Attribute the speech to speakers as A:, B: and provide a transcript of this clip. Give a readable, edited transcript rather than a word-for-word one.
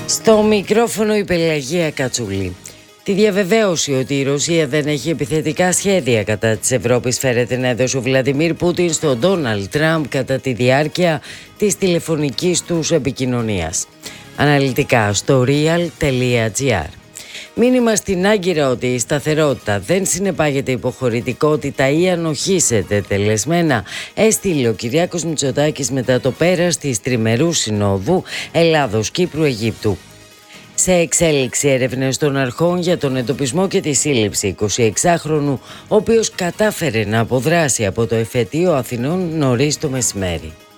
A: Στο μικρόφωνο η Πελαγία Κατσούλη. Τη διαβεβαίωση ότι η Ρωσία δεν έχει επιθετικά σχέδια κατά της Ευρώπης φέρεται να έδωσε ο Βλαντιμίρ Πούτιν στον Ντόναλντ Τραμπ κατά τη διάρκεια της τηλεφωνικής τους επικοινωνίας. Αναλυτικά στο real.gr. Μήνυμα στην Άγκυρα ότι η σταθερότητα δεν συνεπάγεται υποχωρητικότητα ή ανοχήσεται τελεσμένα, έστειλε ο Κυριάκος Μητσοτάκης μετά το πέρας της τριμερούς συνόδου Ελλάδος-Κύπρου-Αιγύπτου. Σε εξέλιξη έρευνες των αρχών για τον εντοπισμό και τη σύλληψη 26χρονου, ο οποίος κατάφερε να αποδράσει από το εφετείο Αθηνών νωρίς το μεσημέρι.